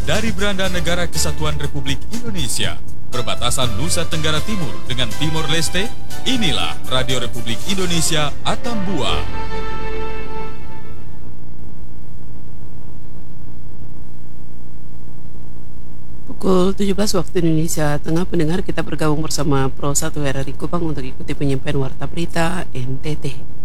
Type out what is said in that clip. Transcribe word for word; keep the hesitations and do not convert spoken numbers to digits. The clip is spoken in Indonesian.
Dari beranda negara kesatuan Republik Indonesia, perbatasan Nusa Tenggara Timur dengan Timor Leste, inilah Radio Republik Indonesia Atambua. Pukul tujuh belas waktu Indonesia Tengah, pendengar, kita bergabung bersama Pro satu R R I Kupang untuk ikuti penyampaian Warta Berita N T T.